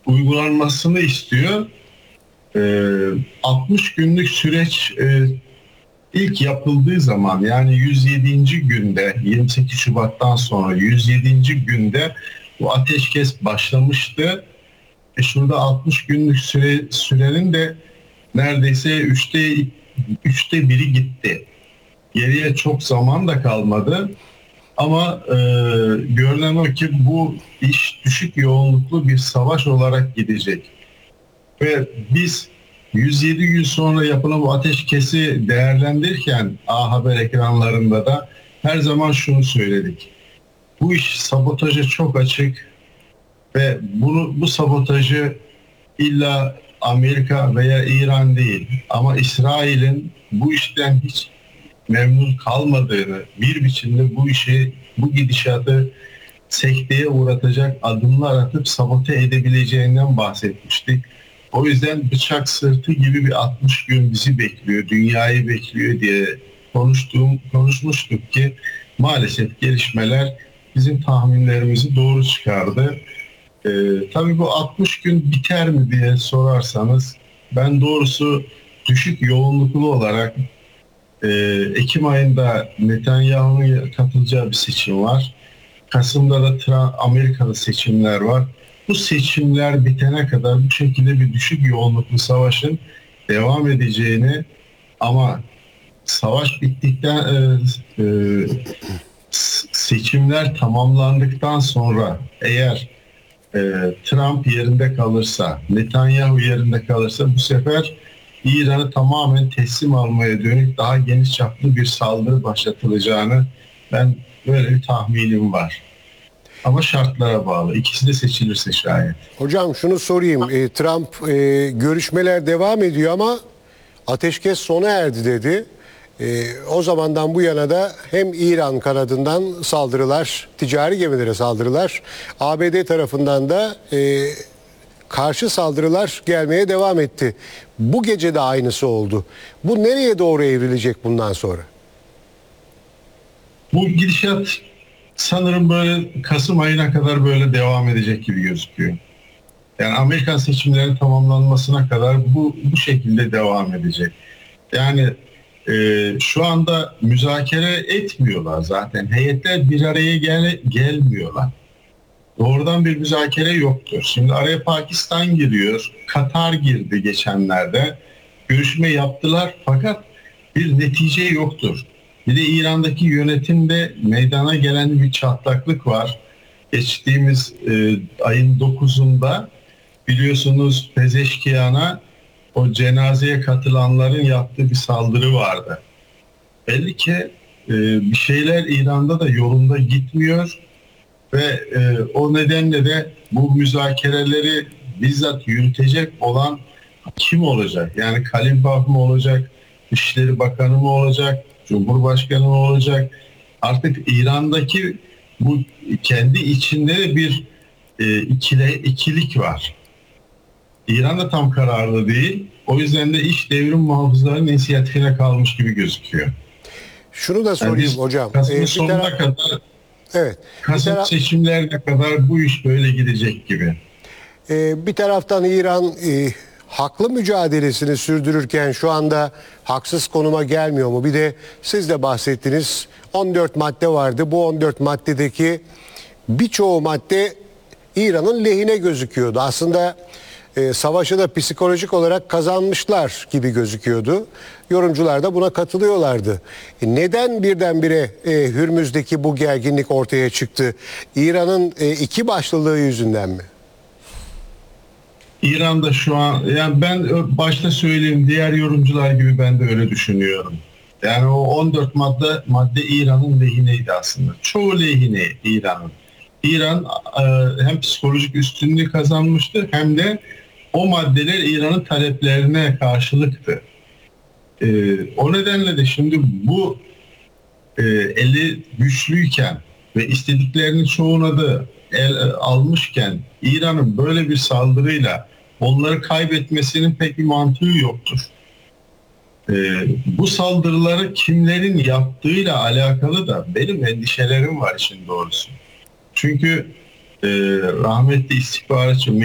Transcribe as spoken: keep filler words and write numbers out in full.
uygulanmasını istiyor. Ee, altmış günlük süreç e, ilk yapıldığı zaman, yani yüz yedinci günde, yirmi sekiz Şubat'tan sonra yüz yedinci günde bu ateşkes başlamıştı. E şurada altmış günlük süre, sürenin de neredeyse üçte üçte biri gitti. Geriye çok zaman da kalmadı. Ama e, görünen o ki bu iş düşük yoğunluklu bir savaş olarak gidecek. Ve biz yüz yedi gün sonra yapılan bu ateşkesi değerlendirirken A Haber ekranlarında da her zaman şunu söyledik. Bu iş sabotaja çok açık ve bunu, bu sabotajı illa Amerika veya İran değil ama İsrail'in bu işten hiç memnun kalmadığını, bir biçimde bu işi, bu gidişatı sekteye uğratacak adımlar atıp sabote edebileceğinden bahsetmiştik. O yüzden bıçak sırtı gibi bir altmış gün bizi bekliyor, dünyayı bekliyor diye konuştuğum, konuşmuştuk ki maalesef gelişmeler bizim tahminlerimizi doğru çıkardı. Ee, tabii bu altmış gün biter mi diye sorarsanız, ben doğrusu düşük yoğunluklu olarak e, Ekim ayında Netanyahu'nun katılacağı bir seçim var. Kasım'da da Trump, Amerika'da seçimler var. Bu seçimler bitene kadar bu şekilde bir düşük yoğunluklu savaşın devam edeceğini, ama savaş bittikten e, e, seçimler tamamlandıktan sonra eğer e, Trump yerinde kalırsa, Netanyahu yerinde kalırsa bu sefer İran'ı tamamen teslim almaya dönük daha geniş çaplı bir saldırı başlatılacağını, ben böyle bir tahminim var. Ama şartlara bağlı. İkisi de seçilirse şayet. Hocam şunu sorayım. E, Trump e, görüşmeler devam ediyor ama ateşkes sona erdi dedi. E, o zamandan bu yana da hem İran kanadından saldırılar, ticari gemilere saldırılar, A B D tarafından da e, karşı saldırılar gelmeye devam etti. Bu gece de aynısı oldu. Bu nereye doğru evrilecek bundan sonra? Bu gidişat sanırım böyle Kasım ayına kadar böyle devam edecek gibi gözüküyor. Yani Amerikan seçimlerinin tamamlanmasına kadar bu bu şekilde devam edecek. Yani e, şu anda müzakere etmiyorlar zaten. Heyetler bir araya gel, gelmiyorlar. Doğrudan bir müzakere yoktur. Şimdi araya Pakistan giriyor. Katar girdi geçenlerde. Görüşme yaptılar fakat bir netice yoktur. Bir de İran'daki yönetimde meydana gelen bir çatlaklık var. Geçtiğimiz e, ayın dokuzunda biliyorsunuz Pezeşkiyan'a, o cenazeye katılanların yaptığı bir saldırı vardı. Belli ki e, bir şeyler İran'da da yolunda gitmiyor ve e, o nedenle de bu müzakereleri bizzat yürütecek olan kim olacak? Yani Kalibaf mı olacak? Dışişleri Bakanı mı olacak? Cumhurbaşkanı mı olacak? Artık İran'daki bu kendi içinde bir e, ikile, ikilik var. İran da tam kararlı değil. O yüzden de iş devrim muhafızlarının inisiyatifine kalmış gibi gözüküyor. Şunu da sorayım yani hocam. Kasım'ın ee, sonuna taraf... kadar, evet, Kasım taraf... seçimlerine kadar bu iş böyle gidecek gibi. Ee, bir taraftan İran e, haklı mücadelesini sürdürürken şu anda haksız konuma gelmiyor mu? Bir de siz de bahsettiniz, on dört madde vardı. Bu on dört maddedeki birçoğu madde İran'ın lehine gözüküyordu. Aslında e, savaşı da psikolojik olarak kazanmışlar gibi gözüküyordu. Yorumcular da buna katılıyorlardı. E, neden birdenbire e, Hürmüz'deki bu gerginlik ortaya çıktı? İran'ın e, iki başlılığı yüzünden mi? İran'da şu an, yani ben başta söyleyeyim, diğer yorumcular gibi ben de öyle düşünüyorum. Yani o on dört madde madde İran'ın lehineydi aslında. Çoğu lehine İran'ın. İran hem psikolojik üstünlüğü kazanmıştı hem de o maddeler İran'ın taleplerine karşılıktı. O nedenle de şimdi bu eli güçlüyken ve istediklerinin çoğuna da el almışken İran'ın böyle bir saldırıyla onları kaybetmesinin pek bir mantığı yoktur. Ee, bu saldırıları kimlerin yaptığıyla alakalı da benim endişelerim var işin doğrusu. Çünkü e, rahmetli istihbaratçı